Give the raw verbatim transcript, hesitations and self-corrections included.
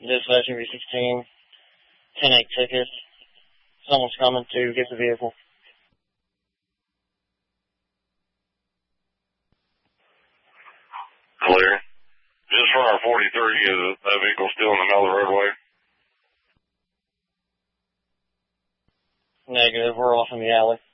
Dispatch V sixteen, ten eight ticket. Someone's coming to get the vehicle. Clear. Just for our forty-three, is that vehicle still in the middle of the roadway? Negative, we're off in the alley.